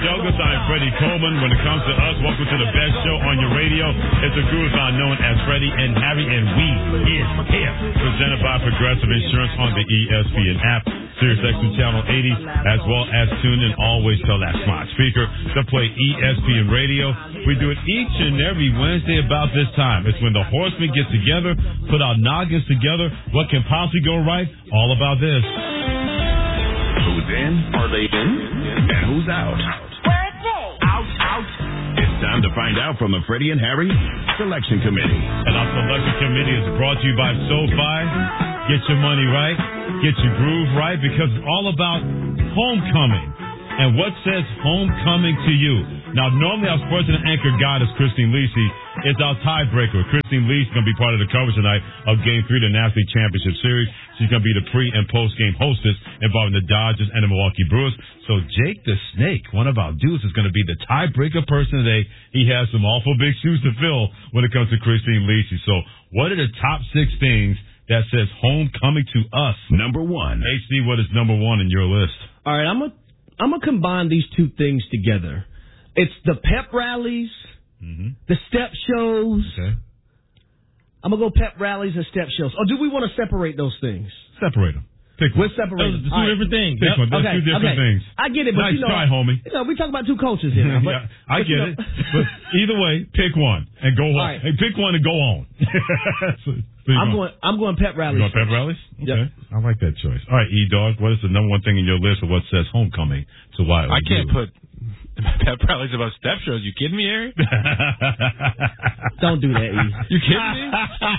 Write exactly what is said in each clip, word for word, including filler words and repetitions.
Yogas, I'm Freddie Coleman. When it comes to us, welcome to the best show on your radio. It's a Groovon known as Freddie and Harry, and we is here. Presented by Progressive Insurance on the E S P N app, Sirius X M Channel eighty, as well as tune in. Always tell that smart speaker to play E S P N Radio. We do it each and every Wednesday about this time. It's when the horsemen get together, put our noggins together. What can possibly go right? All about this. Who's in? Are they in? And who's out? Out, out. It's time to find out from the Freddie and Harry Selection Committee. And our selection committee is brought to you by SoFi. Get your money right. Get your groove right, because it's all about homecoming. And what says homecoming to you? Now, normally our sports and anchor guide is Christine Lisi. It's our tiebreaker. Christine Lisi is going to be part of the coverage tonight of Game three of the National League Championship Series. She's going to be the pre- and post-game hostess involving the Dodgers and the Milwaukee Brewers. So Jake the Snake, one of our dudes, is going to be the tiebreaker person today. He has some awful big shoes to fill when it comes to Christine Lisi. So what are the top six things that says homecoming to us? Number one. H D, what is number one in your list? All right, I'm going I'm to combine these two things together. It's the pep rallies, mm-hmm. the step shows. Okay. I'm going to go pep rallies and step shows. Or do we want to separate those things? Separate them. Pick one. We'll separate them. Those are two All different right. things. Pick Yep. one. That's okay, two different okay. things. I get it, but nice you know, try, homie. You know, we talk about two cultures here. Now, but, yeah, I but, get you know. it. But either way, pick one and go on. Right. Hey, pick one and go on. so, so I'm going. going. I'm going pep rallies. You going pep rallies? Okay, yep. I like that choice. All right, E Dog. What is the number one thing in your list of what says homecoming to Wild? I can't put pep rallies about step shows. You kidding me, Harry? Don't do that, E. You kidding me?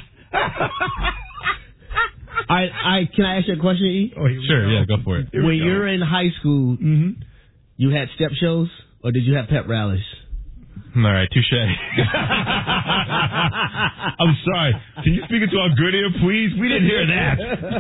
I, I can I ask you a question, E? Oh, sure, yeah, go for it. When you're in high school, mm-hmm. you had step shows, or did you have pep rallies? All right, touche. I'm sorry. Can you speak into our good ear, please? We didn't hear that.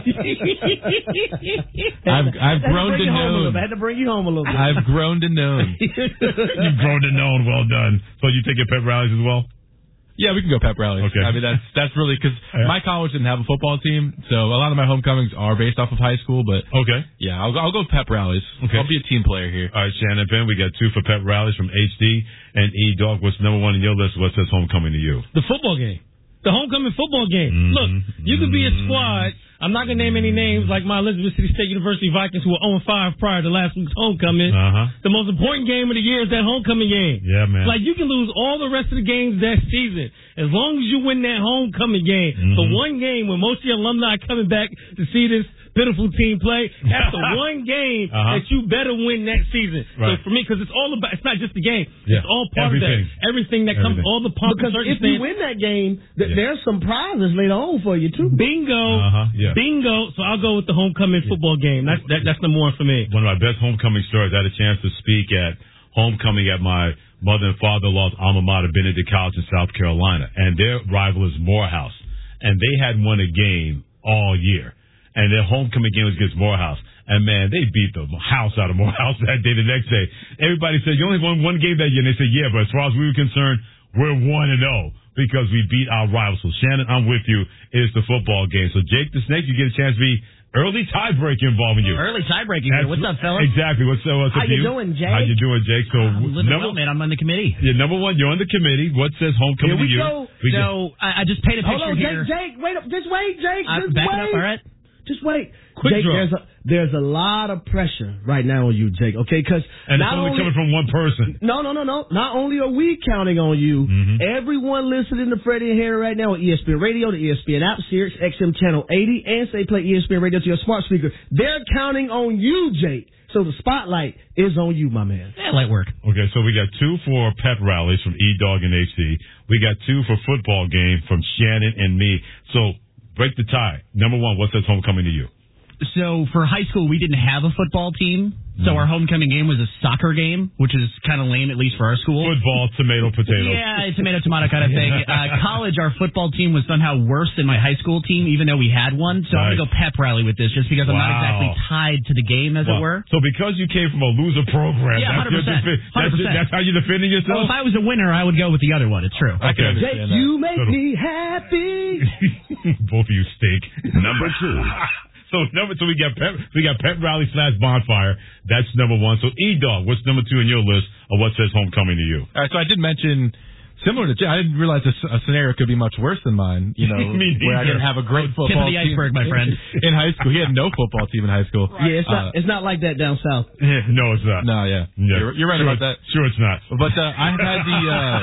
I've I've grown to know. I had to bring you home a little bit. I've grown to know. You've grown to know. Well done. So you take your pep rallies as well? Yeah, we can go pep rallies. Okay. I mean, that's that's really because yeah. my college didn't have a football team, so a lot of my homecomings are based off of high school. But okay, yeah, I'll go, I'll go pep rallies. Okay. I'll be a team player here. All right, Shannon Ben, we got two for pep rallies from H D and E Dog. What's number one in your list? What says homecoming to you? The football game. The homecoming football game. Mm-hmm. Look, you could be a squad. I'm not going to name any names like my Elizabeth City State University Vikings who were oh and five prior to last week's homecoming. Uh-huh. The most important game of the year is that homecoming game. Yeah, man. Like, you can lose all the rest of the games that season. As long as you win that homecoming game. Mm-hmm. The one game when most of your alumni are coming back to see this pitiful team play, that's the one game uh-huh. that you better win that season. Right. So for me, because it's all about, it's not just the game. Yeah. It's all part Everything. of that. Everything that Everything. comes, all the pomp Because and if you circumstance. win that game, th- Yeah. there's some prizes later on for you too. Bingo. Uh-huh, yeah. Bingo. So I'll go with the homecoming football game. That's that, that's number one for me. One of my best homecoming stories. I had a chance to speak at homecoming at my mother and father-in-law's alma mater, Benedict College in South Carolina. And their rival is Morehouse. And they hadn't won a game all year. And their homecoming game was against Morehouse. And, man, they beat the house out of Morehouse that day. The next day, everybody said, you only won one game that year. And they said, yeah, but as far as we were concerned, we're one and oh because we beat our rivals. So, Shannon, I'm with you. It's the football game. So, Jake the Snake, you get a chance to be early tiebreak involving you. Early tiebreaking here. What's up, fellas? Exactly. What's, uh, what's How up to you you? doing, Jake? How you doing, Jake? So, I'm living number, well, man. I'm on the committee. yeah, number one, you're on the committee. What says homecoming Here we to you? go. We So I, I just painted a Hold picture on, here. Jake, Jake, wait up. Just wait, Jake. I'm Just backing wait. up, all right? Just wait. Quick Jake, draw. there's a there's a lot of pressure right now on you, Jake, okay? Because and it's only, coming from one person. No, no, no, no. Not only are we counting on you, mm-hmm. everyone listening to Freddie and Harry right now on E S P N Radio, the E S P N app, Sirius X M Channel eighty, and Say Play E S P N Radio to your smart speaker. They're counting on you, Jake. So the spotlight is on you, my man. Yeah, light work. Okay, so we got two for pep rallies from E-Dog and H D. We got two for football game from Shannon and me. So break the tie. Number one, what says homecoming to you? So for high school, we didn't have a football team. So our homecoming game was a soccer game, which is kind of lame, at least for our school. Football, tomato, potato. Yeah, tomato, tomato kind of thing. Uh, college, our football team was somehow worse than my high school team, even though we had one. So Right. I'm going to go pep rally with this, just because I'm Wow. not exactly tied to the game, as Wow. it were. So because you came from a loser program, Yeah, that's, your one hundred percent. defi- one hundred percent. that's, that's how you're defending Well, yourself? if I was a winner, I would go with the other one. It's true. I can Jake, understand that. you make Sort of. me happy. Both of you stink. Number two. So number two, we got pep, we got pep rally slash bonfire. That's number one. So E Dog, what's number two in your list of what says homecoming to you? All right, so I did mention. Similar to Jay, I didn't realize a, a scenario could be much worse than mine. You know, where I didn't have a great football Tip of the team iceberg, my friend. in high school. He had no football team in high school. Yeah, it's not. Uh, It's not like that down south. No, it's not. no, yeah, Yeah. you're, you're right sure, about that. Sure, it's not. But uh, I had the.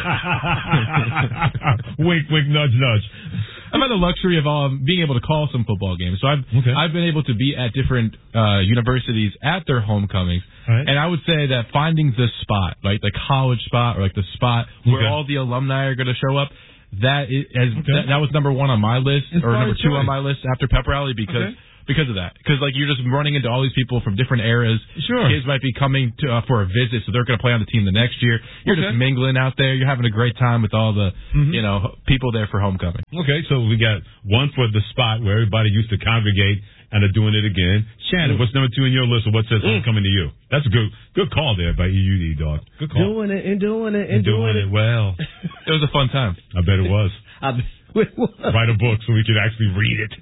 Uh, wink, wink, nudge, nudge. I've had the luxury of um, being able to call some football games. So I've Okay. I've been able to be at different uh, universities at their homecomings. Right. And I would say that finding the spot, like the college spot or like the spot where Okay. all the alumni are going to show up, that is as, Okay. that, that was number one on my list or Inspired number two choice. on my list after pep rally because. Okay. Because of that. Because, like, you're just running into all these people from different eras. Sure. Kids might be coming to, uh, for a visit, so they're going to play on the team the next year. You're Okay. just mingling out there. You're having a great time with all the, Mhm. you know, people there for homecoming. Okay, so we got one for the spot where everybody used to congregate and are doing it again. Shannon, what's number two in your list of what says homecoming to you? That's a good good call there by E U D, dog. Good call. Doing it and doing it and, And doing it well. It was a fun time. I bet it was. I, Write a book so we could actually read it.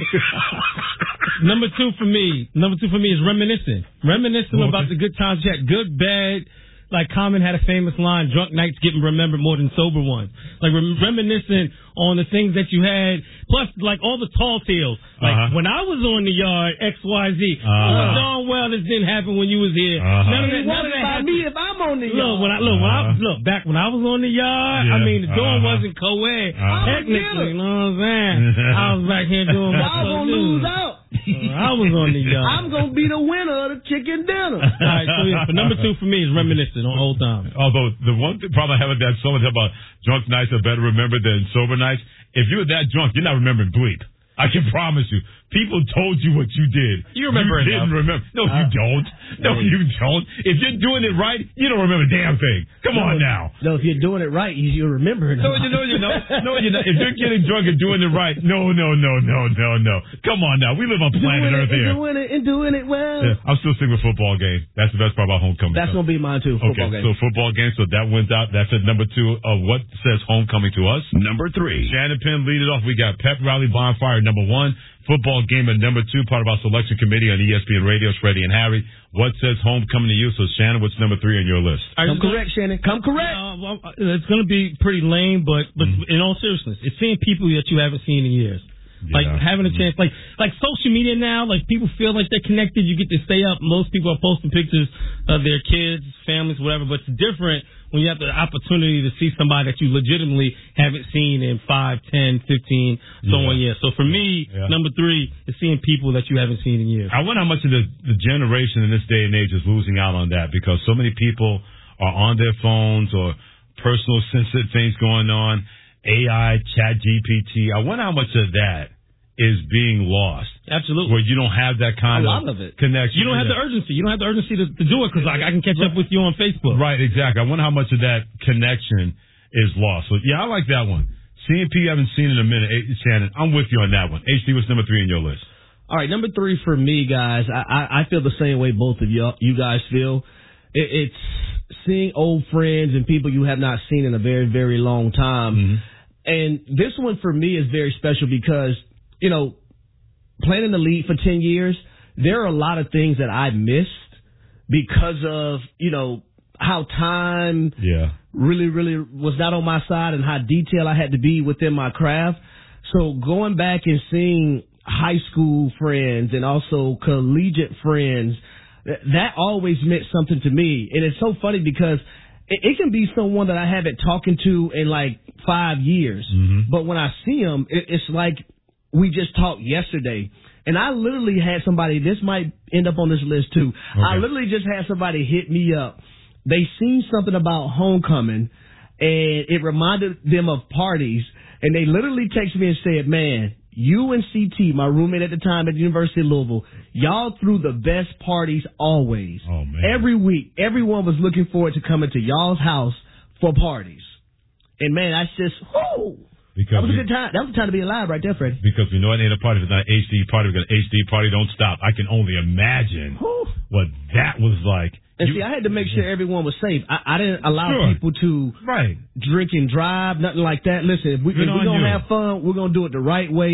Number two for me, number two for me is reminiscing. Reminiscing Okay. about the good times you had, good, bad. Like Common had a famous line, drunk nights getting remembered more than sober ones. Like rem- reminiscing on the things that you had, plus like all the tall tales. Like Uh-huh. when I was on the yard, X Y Z. Uh-huh. Oh, darn well this didn't happen when you was here. Uh-huh. None of that, It none won't of that by happened. me if I'm on the Look, yard. when I look, when I Uh-huh. look back when I was on the yard, I Yeah. mean the door Uh-huh. wasn't co-ed Uh-huh. technically. You know what I'm saying? I was back here doing my Y'all gonna lose out. I was on the yard. I'm gonna be the winner of the chicken dinner. All right, so yeah, but number two for me is reminiscing on old times. Although the one th- problem I have with that so much about drunk nights are better remembered than sober nights. If you're that drunk, you're not remembering bleep. I can promise you. People told you what you did. You remember You enough. didn't remember. No, you don't. No, you don't. If you're doing it right, you don't remember a damn thing. Come on now. No, if you're doing it right, you, you remember it. No, you know, you know, no, you know. If you're getting drunk and doing it right, no, no, no, no, no, no. Come on now. We live on planet doing Earth it, here. and doing it and doing it well. Yeah, I'm still sticking with football game. That's the best part about homecoming. That's gonna be mine too. Football okay, game. so football game. So that wins out. That's at number two of what says homecoming to us. Number three. Shannon Penn lead it off. We got pep rally bonfire number one. Football game at number two, part of our selection committee on E S P N Radio, Freddie and Harry. What says homecoming to you? So Shannon, what's number three on your list? Come correct, Shannon. Come correct. Uh, well, it's going to be pretty lame, but but Mm-hmm. in all seriousness, it's seeing people that you haven't seen in years. Like Yeah. having a chance, like like social media now, like people feel like they're connected. You get to stay up. Most people are posting pictures of their kids, families, whatever. But it's different when you have the opportunity to see somebody that you legitimately haven't seen in five, ten, fifteen, so Yeah. on years. So for me, Yeah. number three is seeing people that you haven't seen in years. I wonder how much of the, the generation in this day and age is losing out on that because so many people are on their phones or personal sensitive things going on. A I, Chat G P T. I wonder how much of that is being lost. Absolutely. Where you don't have that kind A of, lot of it. connection. You don't have the urgency. You don't have the urgency to, to do it because like, I can catch up with you on Facebook. Right, exactly. I wonder how much of that connection is lost. So, yeah, I like that one. C M P you haven't seen in a minute. Hey, Shannon, I'm with you on that one. H D, what's number three on your list? All right, number three for me, guys. I, I, I feel the same way both of you you guys feel. It, it's seeing old friends and people you have not seen in a very, very long time. Mm-hmm. And this one for me is very special because, you know, playing in the league for ten years, there are a lot of things that I missed because of, you know, how time Yeah. really, really was not on my side and how detailed I had to be within my craft. So going back and seeing high school friends and also collegiate friends, th- that always meant something to me. And it's so funny because it, it can be someone that I haven't talking to in like five years. Mm-hmm. But when I see them, it, it's like we just talked yesterday. And I literally had somebody, this might end up on this list too. I Okay. literally just had somebody hit me up. They seen something about homecoming, and it reminded them of parties. And they literally texted me and said, man, you and C T, my roommate at the time at the University of Louisville, y'all threw the best parties always. Oh, man. Every week, everyone was looking forward to coming to y'all's house for parties. And, man, that's just, whoo. Because That was a we- good time. That was a time to be alive right there, Freddie. Because we know it ain't a party if it's not an H D party. Because H D party don't stop. I can only imagine Whew. what that was like. And You- see, I had to make sure everyone was safe. I, I didn't allow Sure. people to Right. drink and drive, nothing like that. Listen, if, we, if Good we're on going to you. have fun, we're going to do it the right way.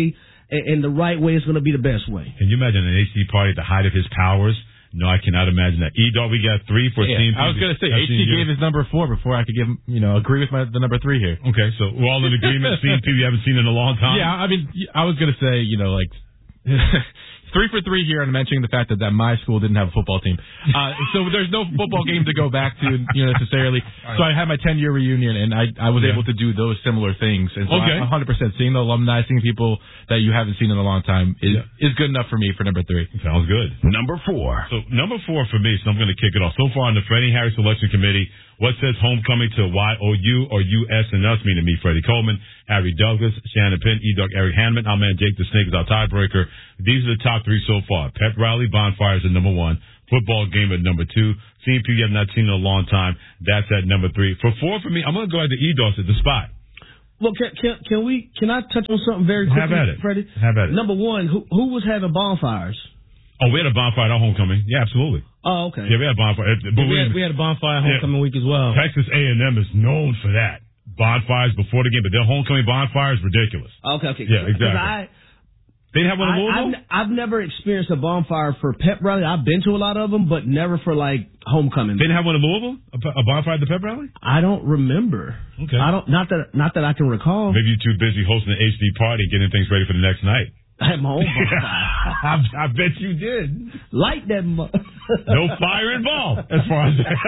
and, and the right way is going to be the best way. Can you imagine an H D party at the height of his powers? No, I cannot imagine that. E-Dog, we got three for yeah, Team P. I was going to say, H D gave his number four before I could give him, you know, agree with my the number three here. Okay, so we're all in agreement. Team P we haven't seen in a long time. Yeah, I mean, I was going to say, you know, like, three for three here, and mentioning the fact that, that my school didn't have a football team. Uh, so there's no football game to go back to, you know, necessarily. Right. So I had my ten-year reunion, and I I was yeah. able to do those similar things. And so okay. I, one hundred percent seeing the alumni, seeing people that you haven't seen in a long time is, yeah. is good enough for me for number three. Sounds good. Number four. So number four for me, so I'm going to kick it off. So far on the Freddie Harry Selection Committee, what says homecoming to Y O U or U S and us, meaning me, Freddie Coleman, Harry Douglas, Shannon Penn, E-Dog, Eric Hanneman, our man Jake the Snake is our tiebreaker. These are the top three so far. Pep rally, bonfires at number one. Football game at number two. C P you have not seen in a long time. That's at number three. For four for me, I'm going to go ahead to E-Dog at the spot. Well, can, can, can we? Can I touch on something very quickly, Have at it. Freddie? Have at it. Number one, who who was having bonfires? Oh, we had a bonfire at our homecoming. Yeah, absolutely. Oh, okay. Yeah, we had a bonfire. But we, had, we had a bonfire homecoming yeah. week as well. Texas A and M is known for that. Bonfires before the game, but their homecoming bonfire is ridiculous. Okay, okay. Yeah, exactly. I, they didn't have one in I, Louisville? I've, I've never experienced a bonfire for pep rally. I've been to a lot of them, but never for, like, homecoming. They didn't have one in Louisville? A, a bonfire at the pep rally? I don't remember. Okay. I don't, not that, not that I can recall. Maybe you're too busy hosting an H D party, getting things ready for the next night. I had my own bonfire. I, I bet you did. Light that mo- No fire involved, as far as that.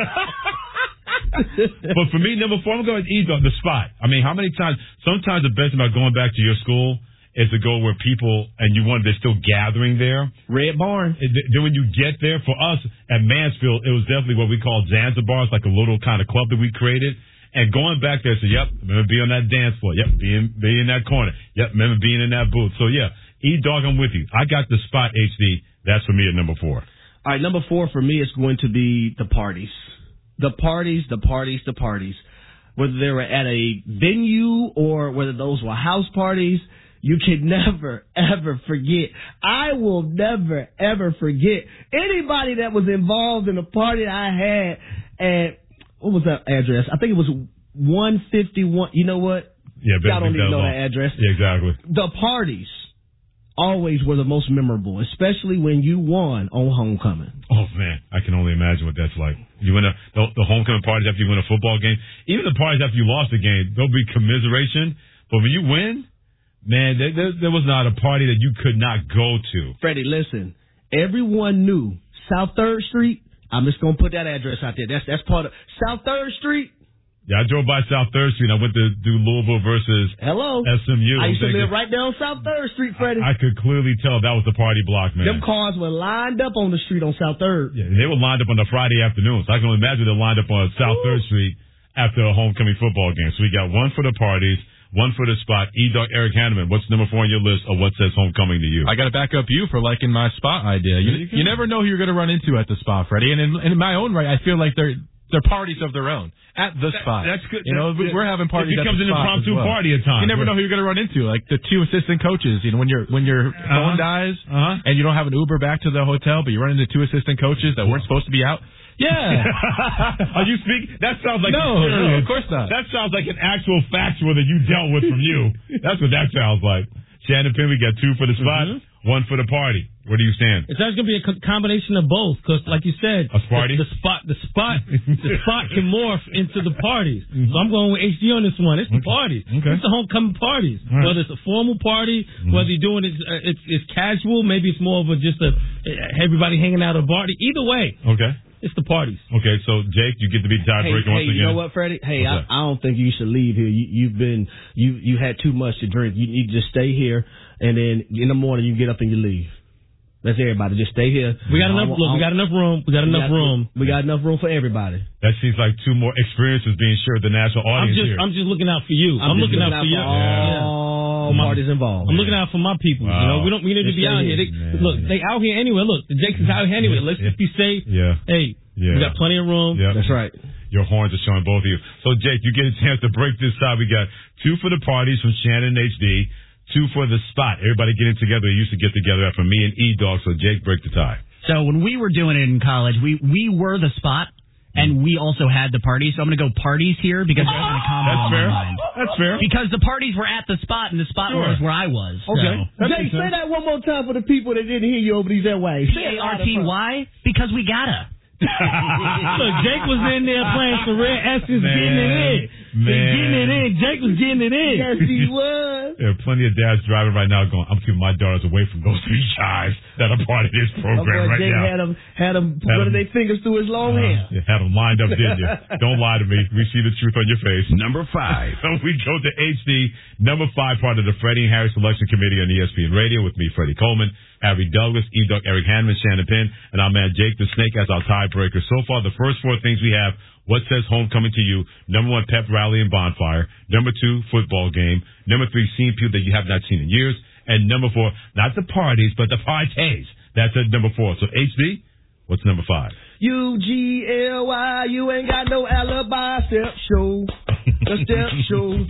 But for me, number four, I'm going to eat on the spot. I mean, how many times, sometimes the best thing about going back to your school is to go where people, and you want, they're still gathering there. Red Barn. And then when you get there, for us at Mansfield, it was definitely what we called Zanzibar. It's like a little kind of club that we created. And going back there, so yep, remember being on that dance floor. Yep, being, being in that corner. Yep, remember being in that booth. So yeah, E-Dog, I'm with you. I got the spot, H D. That's for me at number four. All right, number four for me is going to be the parties. The parties, the parties, the parties. Whether they were at a venue or whether those were house parties, you can never, ever forget. I will never, ever forget anybody that was involved in the party I had at, what was that address? I think it was one fifty-one. You know what? Yeah, y'all don't even know long. that address. Yeah, exactly. The parties always were the most memorable, especially when you won on homecoming. Oh, man, I can only imagine what that's like. You win a, the, the homecoming parties after you win a football game. Even the parties after you lost a game, there'll be commiseration. But when you win, man, there, there, there was not a party that you could not go to. Freddie, listen, everyone knew South third Street. I'm just going to put that address out there. That's that's part of South third Street. Yeah, I drove by South third Street. And I went to do Louisville versus Hello. S M U. I used to thinking, live right down South third Street, Freddie. I, I could clearly tell that was the party block, man. Them cars were lined up on the street on South third. Yeah, they were lined up on the Friday afternoon. So I can imagine they're lined up on South third Street after a homecoming football game. So we got one for the parties, one for the spot. E-Dog, Eric Hanneman, what's number four on your list of what says homecoming to you? I got to back up you for liking my spot idea. You, you, you never know who you're going to run into at the spot, Freddie. And in, in my own right, I feel like they're they're parties of their own at the that, spot. That's good. You know, that, we're having parties. It becomes at the an spot impromptu well. party at times. You never know who you're going to run into, like the two assistant coaches. You know, when your when your uh-huh. phone dies uh-huh. and you don't have an Uber back to the hotel, but you run into two assistant coaches that weren't supposed to be out. Yeah. Are you speaking? That sounds like no, no, of course not. That sounds like an actual factual that you dealt with from you. That's what that sounds like. Shannon Penn, we got two for the spot, mm-hmm. one for the party. Where do you stand? It's actually going to be a co- combination of both, because, like you said, a party? The, the spot, the spot, the spot can morph into the parties. Mm-hmm. So I'm going with H D on this one. It's the okay. parties. Okay. It's the homecoming parties. Right. Whether it's a formal party, mm-hmm. whether you're doing it, uh, it's, it's casual. Maybe it's more of a just a uh, everybody hanging out at a party. Either way. Okay. It's the parties. Okay, so Jake, you get to be tiebreaker hey, once hey, again. You know what, Freddie? Hey, I, I don't think you should leave here. You, you've been you you had too much to drink. You need to just stay here, and then in the morning you get up and you leave. That's everybody. Just stay here. We got enough. Look, we got enough room. We got we enough got, room. We got enough room for everybody. That seems like two more experiences being shared with the national audience I'm just, here. I'm just looking out for you. I'm, I'm looking, looking out, out for you. all yeah. parties involved. I'm looking out for my people. Wow. You know, we don't. We need to be out here. They, look, they out here anyway. Look, the Jakes is out here anyway. Let's just be safe. Yeah. Hey, yeah. we got plenty of room. Yep. That's right. Your horns are showing, both of you. So, Jake, you get a chance to break this tie. We got two for the parties from Shannon and H D, two for the spot. Everybody getting together. They used to get together after me and E-Dog. So, Jake, break the tie. So when we were doing it in college, we, we were the spot, and we also had the party. So I'm going to go parties here because there's kind of combo That's on fair. my mind. That's fair. Because the parties were at the spot, and the spot Sure. was where I was. Okay. So. Jay, say that one more time for the people that didn't hear you over these airwaves. P A R T Y? Because we gotta. Look, Jake was in there playing for Red Essence, getting it in. Man. Getting it in. Jake was getting it in. Yes, he was. There are plenty of dads driving right now going, I'm keeping my daughters away from those three guys that are part of this program right Jake now. had them, had them Had running 'em- their fingers through his long Uh, hair. you had them lined up, didn't you? Don't lie to me. We see the truth on your face. Number five. So we go to H D, number five, part of the Freddie and Harry Selection Committee on E S P N Radio with me, Freddie Coleman, Harry Douglas, E-Duck, Eric Hanman, Shannon Penn, and our man Jake the Snake as our tiebreaker. So far, the first four things we have: what says homecoming to you? Number one, pep rally and bonfire. Number two, football game. Number three, seeing people that you have not seen in years. And number four, not the parties, but the parties. That's at number four. So H D, what's number five? U G L Y, you ain't got no alibi. Step show. The step show.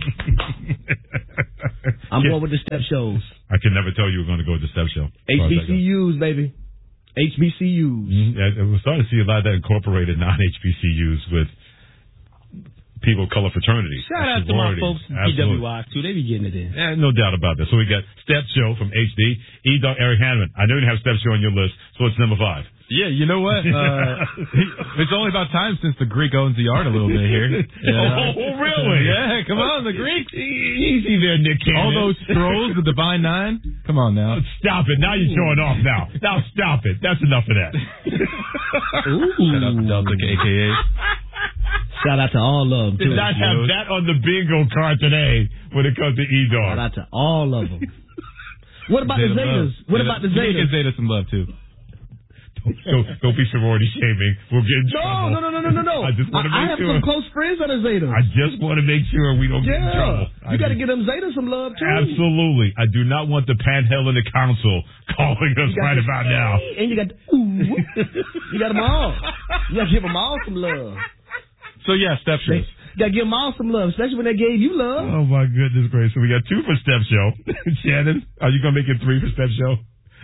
I'm going with the step shows. I can never tell you were going to go with the step show. H B C Us, baby. H B C Us. Mm-hmm. Yeah, we're starting to see a lot of that incorporated non-H B C Us with people of color fraternities. Shout out to my folks at P W I, too. They be getting it in. Yeah, no doubt about that. So we got Step Show from H D, E-Dog, Eric Hanman. I know you have Step Show on your list, so it's number five. Yeah, you know what? Uh, it's only about time since the Greek owns the art a little bit here. Yeah. Oh, really? Yeah, come on, the Greek. Easy there, Nick Cannon. All those scrolls, the Divine Nine. Come on now. Stop it. Now you're showing off now. Now stop it. That's enough of that. Shout out to Delta, A K A. Shout out to all of them, too. Did not have that on the bingo card today when it comes to E-Dog. Shout out to all of them. What about the Zetas? What about the Zeta? Zetas? Give Zeta some love, too. Don't, don't be sorority shaming. We'll get in No, trouble. no, no, no, no, no, no. I just want to I, I make have sure. some close friends that are Zetas. I just want to make sure we don't get in trouble. Yeah. You got to get them Zetas some love, too. Absolutely. I do not want the Panhellenic Council calling us You got right the- about now. And you got the, ooh. You got them all. You got to give them all some love. So, yeah, Step They, Shows. you got to give them all some love, especially when they gave you love. Oh, my goodness gracious. So we got two for Step Show. Shannon, are you going to make it three for Step Show?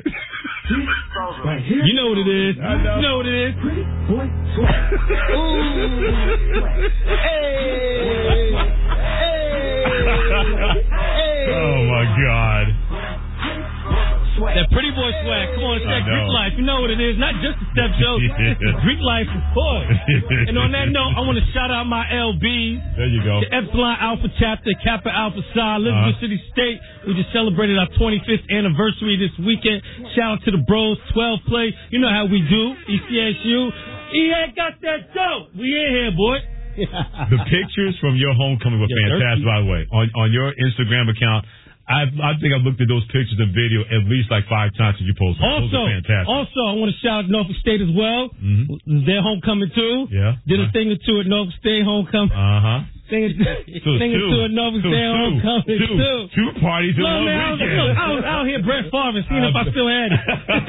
You know what it is. I know. You know what it is. Hey. Hey. Oh, my God. That pretty boy swag. Come on, it's that I know. Greek life. You know what it is. Not just the step show. Yeah. It's Greek life, of course. And on that note, I want to shout out my L Bs. There you go. The Epsilon Alpha Chapter, Kappa Alpha Psi, Elizabeth Uh-huh. City State. We just celebrated our twenty-fifth anniversary this weekend. Shout out to the bros, twelve play. You know how we do. E C S U. E ain't got that dope. We in here, boy. The pictures from your homecoming were Yeah, fantastic, by the way. On on your Instagram account, I I think I've looked at those pictures and video at least like five times since you posted. Those Also, are fantastic. also, I want to shout out Norfolk State as well. Mhm. Their homecoming too. Yeah. Did a thing or two at Norfolk State homecoming. Uh huh. Thing or So thing or two. two at Norfolk So State two. homecoming Two. too. Two parties in Look, one man, I was, weekend. look, I was out here Brett Favre seeing if I still had it.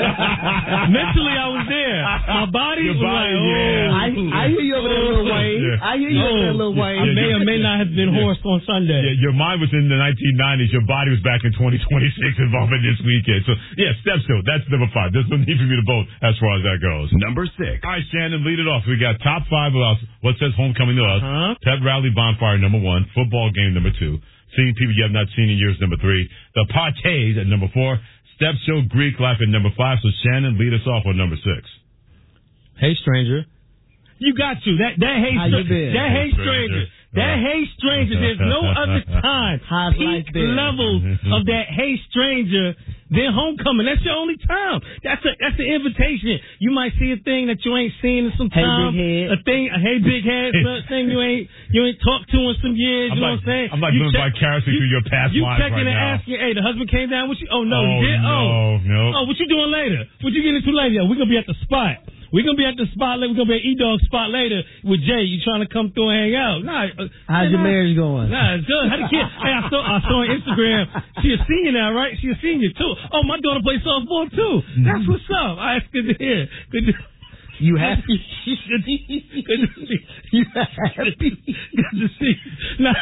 Mentally, I was there. My body Your was body, like, oh. yeah. I, I hear you over there, Lil Wayne. Yeah. I hear you over there, Lil I Wayne. may or may not have been hoarse on Sunday. Yeah, your mind was in the nineteen nineties. Your body was back in twenty twenty-six involving this weekend. So, yeah, Step Show. That's number five. There's no need for me to vote as far as that goes. Number six. All right, Shannon, lead it off. We got top five of us. What says homecoming to us? Uh-huh. Pep Rally Bonfire, number one. Football game, number two. Seeing people you have not seen in years, number three. The parties at number four. Step Show Greek Life at number five. So, Shannon, lead us off on number six. Hey, stranger. You got to. That that hey, How you been? that hey, stranger. That hey, stranger. There's no other time. How's life Peak been? levels of that hey, stranger than homecoming. That's your only time. That's a that's an invitation. You might see a thing that you ain't seen in some Hey, time. big head. A thing, a hey, big head, a thing you ain't you ain't talked to in some years. I'm you know like, what I'm saying? I'm like You living check- vicariously you- through your past You lives checking right and now. asking, hey, the husband came down with you? Oh no, Oh, he did. no, oh, no. oh, what you doing later? What you getting into later? We're gonna be at the spot. We're going to be at the spot later. We're going to be at E-Dog spot later with Jay. You trying to come through and hang out. Nah, uh, How's your nah, marriage going? Nah, it's good. How the kid? Hey, I saw, I saw on Instagram. She a senior now, right? She a senior, too. Oh, my daughter plays softball, too. That's what's up. All right, it's good to hear. Good to You happy? Good to see. Good to see. You happy? Good to see. Nah.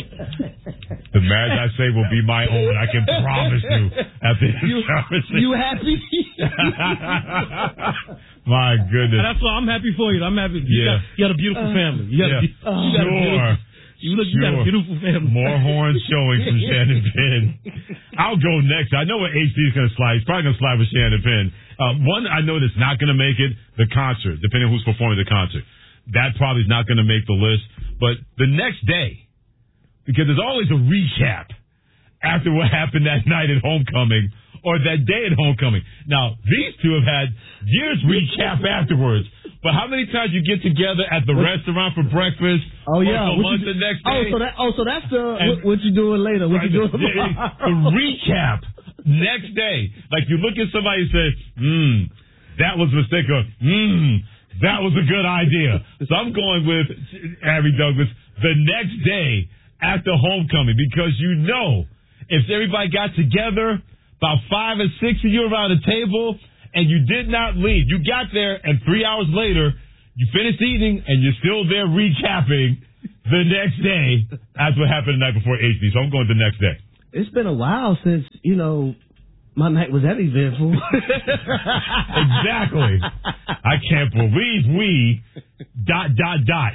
The marriage I say will be my own. I can promise you. After this You, conversation. you happy? My goodness. That's why I'm happy for you. I'm happy. You, Yeah. got, you got a beautiful family. You got, Yeah. a, you got a Sure. beautiful, you look, you got a beautiful family. More horns showing from Shannon Penn. I'll go next. I know where H D is going to slide. He's probably going to slide with Shannon Penn. Uh, one I know that's not going to make it, the concert, depending on who's performing the concert. That probably is not going to make the list. But the next day, because there's always a recap after what happened that night at homecoming or that day at homecoming. Now, these two have had years recap afterwards. But how many times you get together at the restaurant for breakfast? Oh yeah, or for lunch the next day? Oh, so that oh, so that's the And- what, what you doing later? What Right, you doing the, tomorrow? the recap next day. Like you look at somebody and say, hmm, that was a mistake, or hmm, that was a good idea. So I'm going with Harry Douglas the next day after homecoming, because you know if everybody got together, about five or six of you around the table, and you did not leave. You got there, and three hours later, you finished eating, and you're still there recapping the next day. That's what happened the night before H D. So I'm going the next day. It's been a while since, you know, my night was that eventful. Exactly. I can't believe we dot dot dot.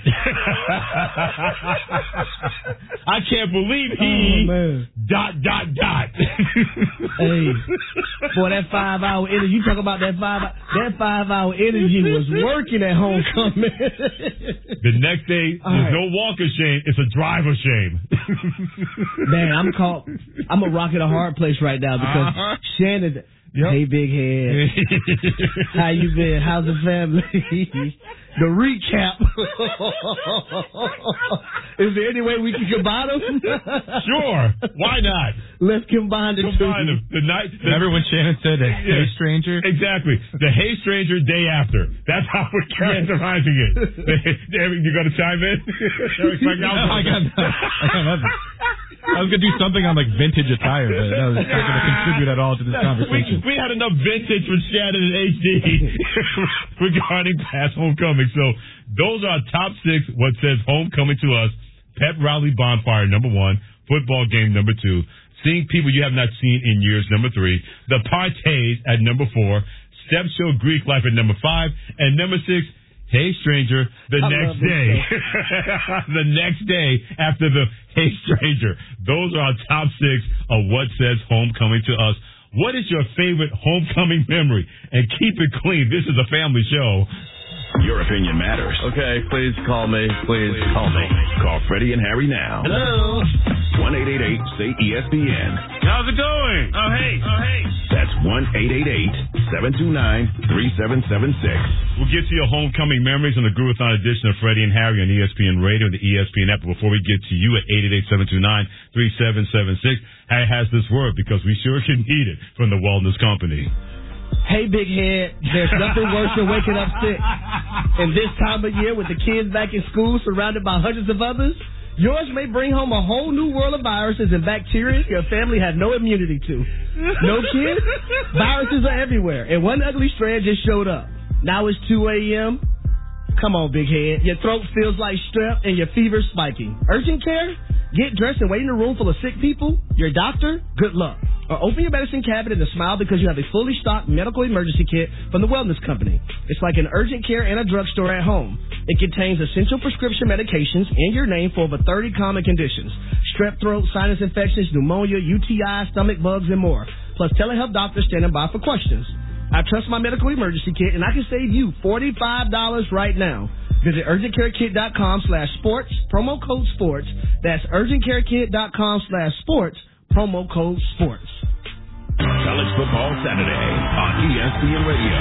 I can't believe he Oh, man. dot dot dot. Hey, boy, that five hour energy. You talk about that five that five hour energy was working at homecoming. The next day, All there's right. no walker shame. It's a driver shame. Man, I'm caught. I'm a rock at a hard place right now because Uh-huh. Shannon. Yep. Hey, big head. How you been? How's the family? The recap. Is there any way we can combine them? Sure. Why not? Let's combine the Combine two. them. The night. The, Remember when Shannon said, "Hey, Yeah. stranger"? Exactly. The Hey Stranger day after. That's how we're characterizing it. Eric, you got to chime in? Eric, like, No, I got nothing. I got nothing. I was gonna do something on like vintage attire, but that was not gonna contribute at all to this conversation. We, we had enough vintage with Shannon and H D regarding past homecoming. So those are our top six. What says homecoming to us? Pep Rally Bonfire number one, football game number two, seeing people you have not seen in years number three, the parties at number four, Step Show Greek Life at number five, and number six. Hey Stranger, the I next love this day. The next day after the Hey Stranger. Those are our top six of what says homecoming to us. What is your favorite homecoming memory? And keep it clean. This is a family show. Your opinion matters. Okay, please call me. Please call me. Call Freddie and Harry now. Hello. one eight eight eight say E S P N. How's it going? Oh, hey. Oh, hey. That's one eight eight eight seven two nine three seven seven six. We'll get to your homecoming memories on the Groovathon edition of Freddie and Harry on E S P N Radio and the E S P N app. But before we get to you at eight eight eight seven two nine three seven seven six, Harry has this word because we sure can need it from the Wellness Company. Hey, big head, there's nothing worse than waking up sick. And this time of year, with the kids back in school surrounded by hundreds of others, yours may bring home a whole new world of viruses and bacteria your family had no immunity to. No kids? Viruses are everywhere, and one ugly strand just showed up. Now it's two a.m. Come on, big head. Your throat feels like strep and your fever's spiking. Urgent care? Get dressed and wait in a room full of sick people? Your doctor? Good luck. Or open your medicine cabinet and smile because you have a fully stocked medical emergency kit from the Wellness Company. It's like an urgent care and a drugstore at home. It contains essential prescription medications and your name for over thirty common conditions. Strep throat, sinus infections, pneumonia, U T I, stomach bugs, and more. Plus telehealth doctors standing by for questions. I trust my medical emergency kit, and I can save you forty-five dollars right now. Visit urgentcarekit.com slash sports, promo code sports. That's urgentcarekit.com slash sports, promo code sports. College Football Saturday on E S P N Radio.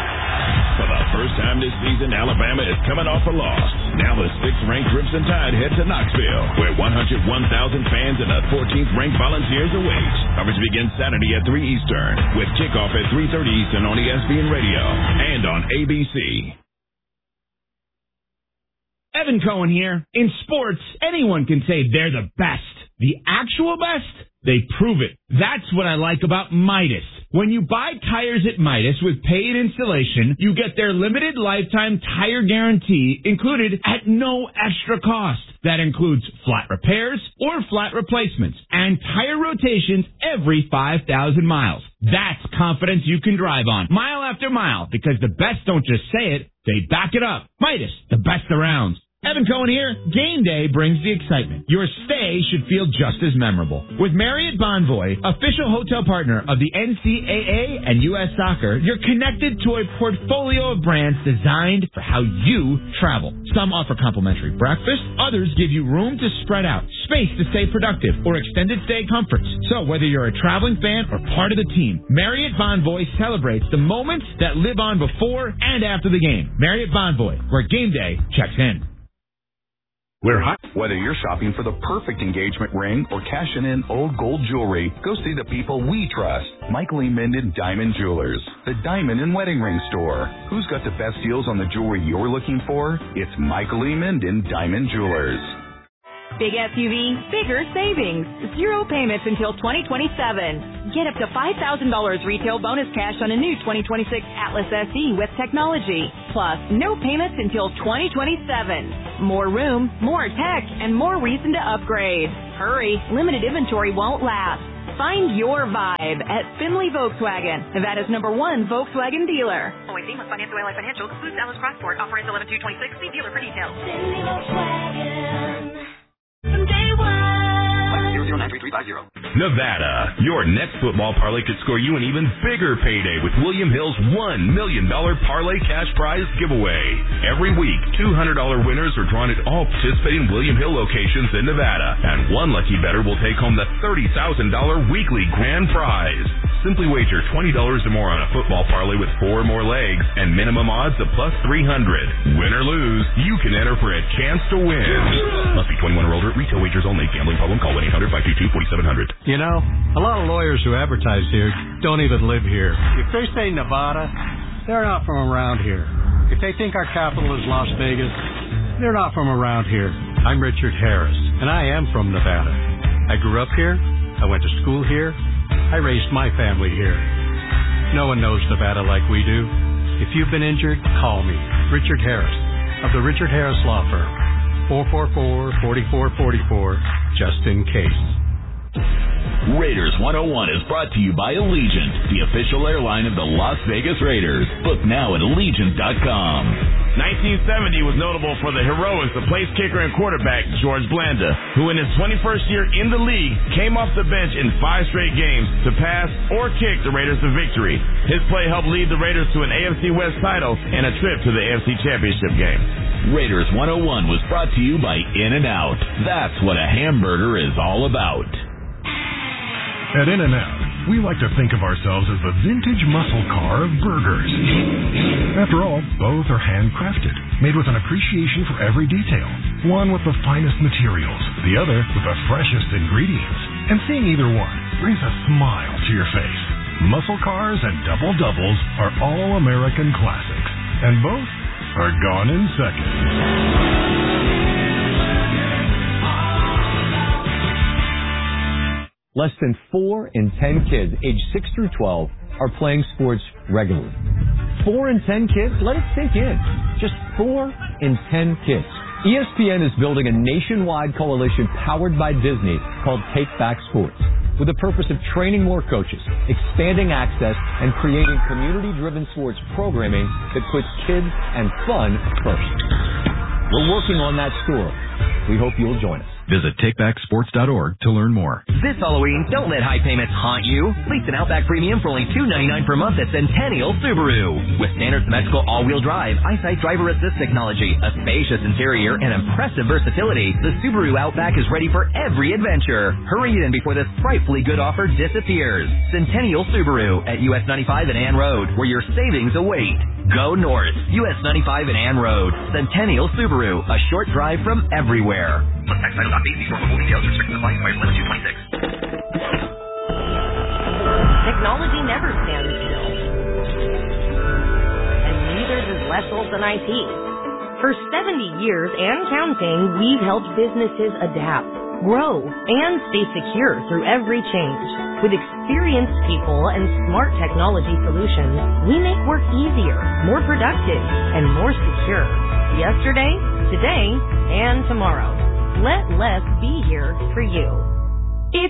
For the first time this season, Alabama is coming off a loss. Now the sixth-ranked Crimson Tide head to Knoxville, where one hundred one thousand fans and the fourteenth-ranked Volunteers await. Coverage begins Saturday at three Eastern, with kickoff at three thirty Eastern on E S P N Radio and on A B C. Evan Cohen here. In sports, anyone can say they're the best. The actual best? they prove it. That's what I like about Midas. When you buy tires at Midas with paid installation, you get their limited lifetime tire guarantee included at no extra cost. That includes flat repairs or flat replacements and tire rotations every five thousand miles. That's confidence you can drive on mile after mile, because the best don't just say it, they back it up. Midas, the best around. Evan Cohen here. Game day brings the excitement. Your stay should feel just as memorable. With Marriott Bonvoy, official hotel partner of the N C A A and U S Soccer, you're connected to a portfolio of brands designed for how you travel. Some offer complimentary breakfast, others give you room to spread out, space to stay productive, or extended stay comforts. So whether you're a traveling fan or part of the team, Marriott Bonvoy celebrates the moments that live on before and after the game. Marriott Bonvoy, where game day checks in. We're hot. Whether you're shopping for the perfect engagement ring or cashing in old gold jewelry, go see the people we trust. Michael E. Minden Diamond Jewelers, the diamond and wedding ring store. Who's got the best deals on the jewelry you're looking for? It's Michael E. Minden Diamond Jewelers. Big S U V, bigger savings. Zero payments until twenty twenty-seven. Get up to five thousand dollars retail bonus cash on a new twenty twenty-six Atlas S E with technology. Plus, no payments until twenty twenty-seven. More room, more tech, and more reason to upgrade. Hurry, limited inventory won't last. Find your vibe at Finley Volkswagen, Nevada's number one Volkswagen dealer. Always seen with Financial Ally Financial, excludes Dallas Crossport. Offer ends eleven two twenty-six. See dealer for details. Finley Volkswagen. From day one. zero zero nine three three five zero. Nevada, your next football parlay could score you an even bigger payday with William Hill's one million dollars Parlay Cash Prize giveaway. Every week, two hundred dollars winners are drawn at all participating William Hill locations in Nevada, and one lucky bettor will take home the thirty thousand dollars weekly grand prize. Simply wager twenty dollars or more on a football parlay with four or more legs and minimum odds of plus three hundred. Win or lose, you can enter for a chance to win. Must be twenty-one or older. Retail wagers only. Gambling problem? Call one eight hundred five two two four seven zero zero. You know, a lot of lawyers who advertise here don't even live here. If they say Nevada, they're not from around here. If they think our capital is Las Vegas, they're not from around here. I'm Richard Harris, and I am from Nevada. I grew up here. I went to school here. I raised my family here. No one knows Nevada like we do. If you've been injured, call me, Richard Harris, of the Richard Harris Law Firm. four four four, four four four four, just in case. Raiders one oh one is brought to you by Allegiant, the official airline of the Las Vegas Raiders. Book now at Allegiant dot com. nineteen seventy was notable for the heroics of place kicker and quarterback George Blanda, who in his twenty-first year in the league came off the bench in five straight games to pass or kick the Raiders to victory. His play helped lead the Raiders to an A F C West title and a trip to the A F C Championship game. Raiders one oh one was brought to you by In-N-Out. That's what a hamburger is all about. At In-N-Out, we like to think of ourselves as the vintage muscle car of burgers. After all, both are handcrafted, made with an appreciation for every detail. One with the finest materials, the other with the freshest ingredients. And seeing either one brings a smile to your face. Muscle cars and double doubles are all American classics, and both are gone in seconds. Less than four in ten kids aged six through twelve are playing sports regularly. Four in ten kids? Let it sink in. Just four in ten kids. E S P N is building a nationwide coalition powered by Disney called Take Back Sports, with the purpose of training more coaches, expanding access, and creating community-driven sports programming that puts kids and fun first. We're working on that story. We hope you'll join us. Visit take back sports dot org to learn more. This Halloween, don't let high payments haunt you. Lease an Outback Premium for only two dollars and ninety-nine cents per month at Centennial Subaru. With standard symmetrical all-wheel drive, EyeSight driver assist technology, a spacious interior, and impressive versatility, the Subaru Outback is ready for every adventure. Hurry in before this frightfully good offer disappears. Centennial Subaru at U S ninety-five and Ann Road, where your savings await. Go north, U S ninety-five and Ann Road. Centennial Subaru, a short drive from everywhere. Look, tax title dot b c for full details. Restrictions apply. Expires eleven two twenty-six. Technology never stands still. And neither does less Olson I T. For seventy years and counting, we've helped businesses adapt, grow, and stay secure through every change. With experienced people and smart technology solutions, we make work easier, more productive, and more secure. Yesterday, today, and tomorrow. Let less be here for you.